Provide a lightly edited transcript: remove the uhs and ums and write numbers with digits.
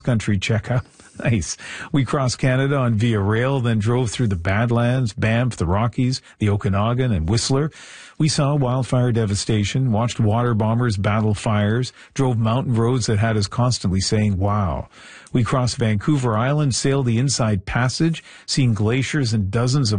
country checkout. Nice. We crossed Canada on Via Rail, then drove through the Badlands, Banff, the Rockies, the Okanagan, and Whistler. We saw wildfire devastation, watched water bombers battle fires, drove mountain roads that had us constantly saying, wow. We crossed Vancouver Island, sailed the Inside Passage, seen glaciers and dozens of